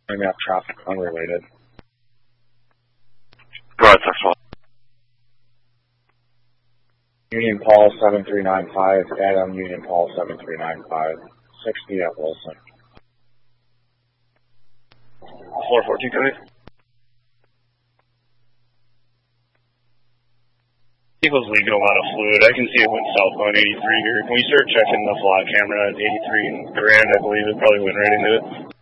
Bring up traffic unrelated. Right, that's fine. Union Paul 7395, Adam Union Paul 7395, 60 at Wilson. 414, copy. Equals leaking a lot of fluid. I can see it went southbound 83 here. Can we start checking the flat camera at 83 and Grand? I believe it probably went right into it.